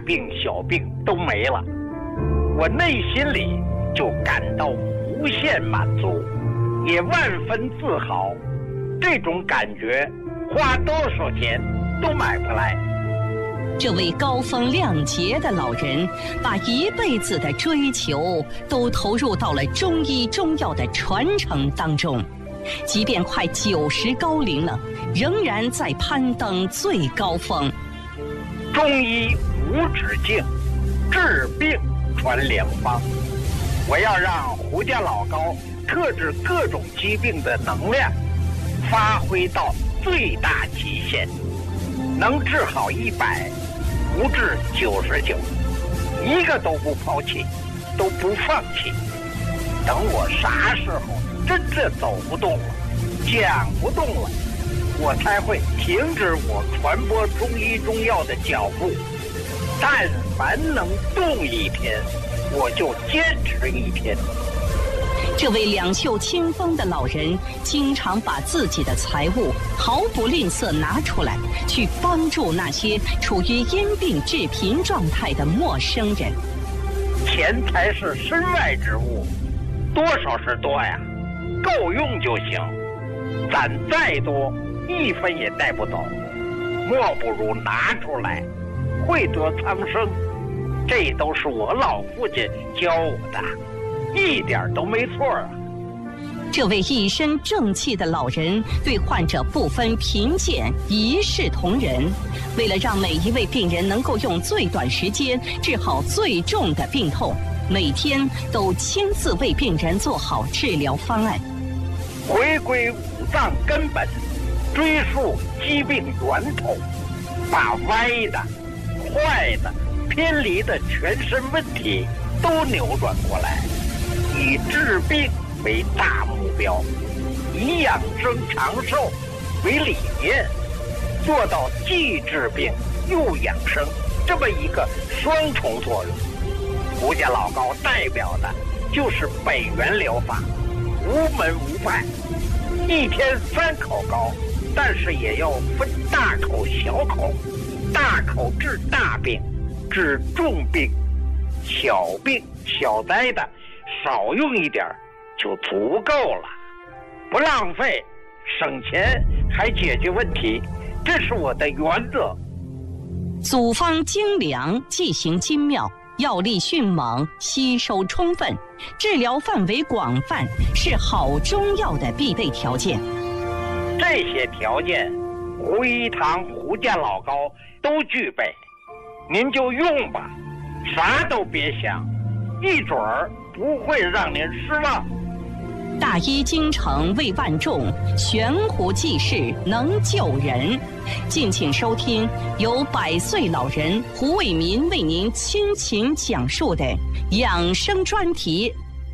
病小病都没了，我内心里就感到无限满足，也万分自豪。这种感觉花多少钱都买不来。 这位高风亮节的老人，把一辈子的追求都投入到了中医中药的传承当中，即便快90高龄了，仍然在攀登最高峰。 中医无止境，治病传良方。我要让胡家老高克制各种疾病的能量发挥到最大极限，能治好100，不治99，一个都不抛弃，都不放弃。等我啥时候真正走不动了，讲不动了，我才会停止我传播中医中药的脚步。但凡能动一天，我就坚持一天。 这位两袖清风的老人，经常把自己的财物毫不吝啬拿出来，去帮助那些处于因病致贫状态的陌生人。 钱财是身外之物，多少是多呀，够用就行。攒再多，1分也带不走，莫不如拿出来，惠得苍生。这都是我老父亲教我的，一点都没错啊。 这位一身正气的老人对患者不分贫贱，一视同仁。为了让每一位病人能够用最短时间治好最重的病痛，每天都亲自为病人做好治疗方案。 回归五脏根本，追溯疾病源头，把歪的、坏的、偏离的全身问题都扭转过来，以治病为大目标，以养生长寿为理念，做到既治病又养生这么一个双重作用。胡家老高代表的就是北元疗法，无门无派，一天3口高，但是也要分大口小口，大口治大病，治重病，小病小灾的少用一点就足够了，不浪费，省钱还解决问题，这是我的原则。 组方精良，剂型精妙，药力迅猛，吸收充分，治疗范围广泛，是好中药的必备条件。 这些条件，胡一堂胡家老高都具备，您就用吧，啥都别想，一准儿不会让您失望。 大医精诚为万众，悬壶济世能救人。敬请收听由100岁老人胡伟民为您倾情讲述的养生专题。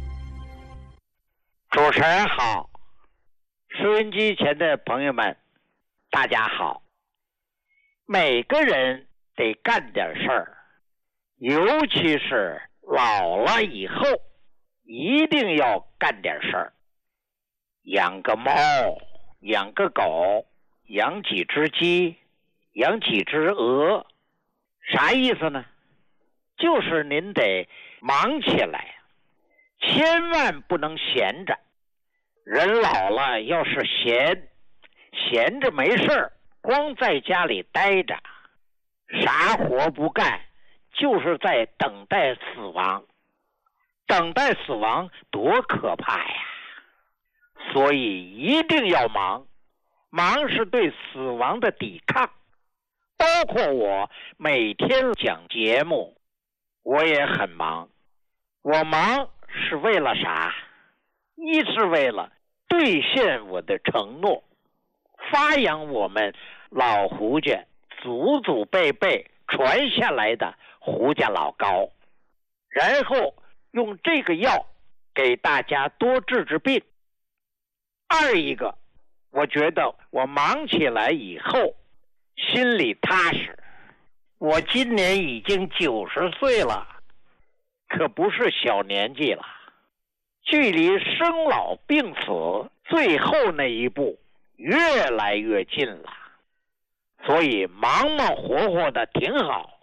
主持人好，收音机前的朋友们大家好。每个人得干点事儿，尤其是老了以后一定要干点事儿。养个猫，养个狗，养几只鸡，养几只鹅，啥意思呢？就是您得忙起来，千万不能闲着。人老了要是闲着没事儿，光在家里待着，啥活不干，就是在等待死亡。等待死亡多可怕呀！所以一定要忙，忙是对死亡的抵抗。包括我每天讲节目，我也很忙。我忙是为了啥？一是为了兑现我的承诺，发扬我们老胡家祖祖辈辈传下来的胡家老高，然后用这个药给大家多治治病。二一个，我觉得我忙起来以后心里踏实。我今年已经90岁了，可不是小年纪了，距离生老病死最后那一步越来越近了，所以忙忙活活的挺好。